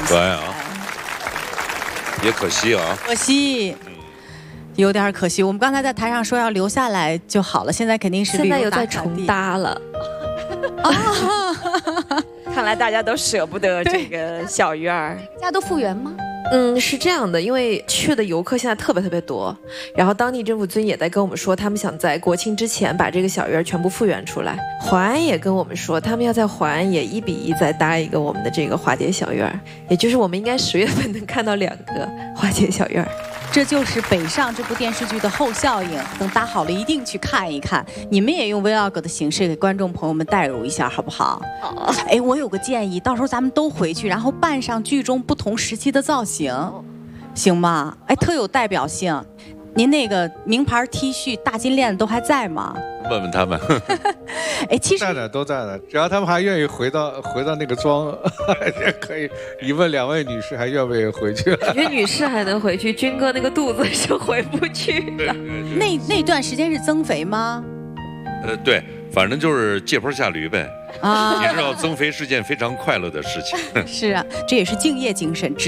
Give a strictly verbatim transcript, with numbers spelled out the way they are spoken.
可爱啊，也可惜啊， 可惜。有点可惜，我们刚才在台上说要留下来就好了，现在肯定是现在又在重搭了。 看来大家都舍不得这个小鱼儿， 大家都复原吗？ 嗯，是这样的，因为去的游客现在特别特别多，然后当地政府最近也在跟我们说，他们想在国庆之前把这个小鱼儿全部复原出来。淮安也跟我们说，他们要在淮安也一比一再搭一个我们的这个花蝶小院儿，也就是我们应该十月份能看到两个花蝶小院儿。 这就是《北上》这部电视剧的后效应，等搭好了一定去看一看。你们也用 vlog 的形式给观众朋友们带入一下，好不好？好。哎，我有个建议，到时候咱们都回去，然后扮上剧中不同时期的造型，行吗？哎，特有代表性。您那个名牌 T 恤、大金链子都还在吗？ 问问他们。 哎，其实在的都在的，只要他们还愿意回到回到那个妆，也可以。你问两位女士还愿不愿意回去？ 感觉女士还能回去，军哥那个肚子是回不去了。 那那段时间是增肥吗？ 呃，对，反正就是借坡下驴呗。啊，你知道增肥是件非常快乐的事情。 是啊，这也是敬业精神。